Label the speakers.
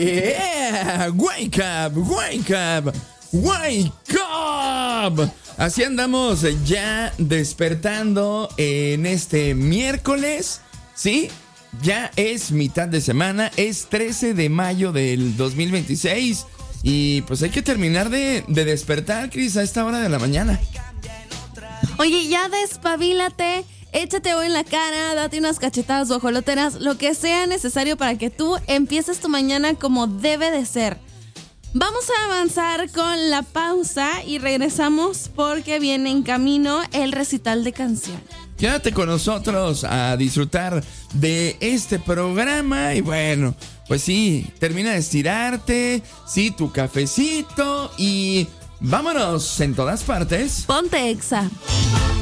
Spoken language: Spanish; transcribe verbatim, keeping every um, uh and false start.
Speaker 1: Yeah, wake up, wake up, wake up. Así andamos ya despertando en este miércoles, ¿sí? Ya es mitad de semana, es trece de mayo del dos mil veintiséis y pues hay que terminar de, de despertar, Cris, a esta hora de la mañana.
Speaker 2: Oye, ya despabilate, échate hoy en la cara, date unas cachetadas o ajoloteras, lo que sea necesario para que tú empieces tu mañana como debe de ser. Vamos a avanzar con la pausa y regresamos porque viene en camino el recital de canción.
Speaker 1: Quédate con nosotros a disfrutar de este programa y bueno, pues sí, termina de estirarte, sí, tu cafecito y vámonos en todas partes.
Speaker 2: Ponte Exa.